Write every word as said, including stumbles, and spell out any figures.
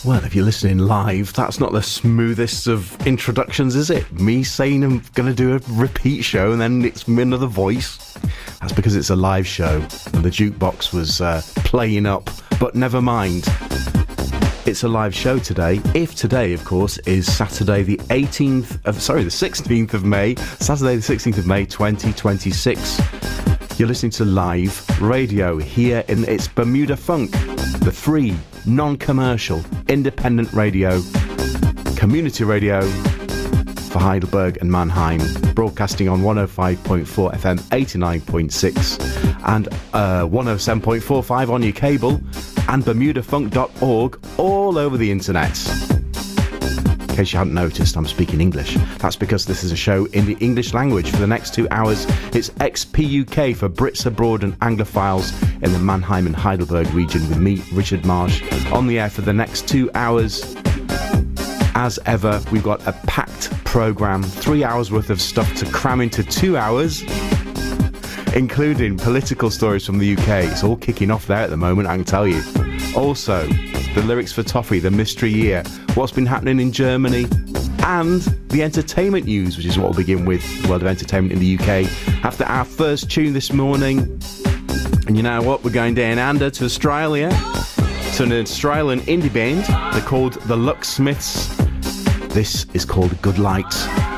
Well, if you're listening live, that's not the smoothest of introductions, is it? Me saying I'm going to do a repeat show and then it's another voice. That's because it's a live show and the jukebox was uh, playing up. But never mind. It's a live show today. If today, of course, is Saturday the eighteenth of... Sorry, the sixteenth of May. Saturday the sixteenth of May, twenty twenty-six. You're listening to live radio here in its Bermuda Funk. The free, non-commercial, independent radio, community radio for Heidelberg and Mannheim, broadcasting on one oh five point four F M, eighty-nine point six and uh, one oh seven point four five on your cable, and bermuda funk dot org all over the internet. In case you hadn't noticed, I'm speaking English. That's because this is a show in the English language. For the next two hours, it's X P U K for Brits abroad and Anglophiles in the Mannheim and Heidelberg region with me, Richard Marsh, on the air for the next two hours. As ever, we've got a packed programme, three hours worth of stuff to cram into two hours, including political stories from the U K. It's all kicking off there at the moment, I can tell you. Also, the lyrics for Toffee, the mystery year, what's been happening in Germany, and the entertainment news, which is what we'll begin with, the world of entertainment in the U K, after our first tune this morning. And you know what? We're going down under to Australia, to an Australian indie band. They're called the Lucksmiths. This is called Good Light.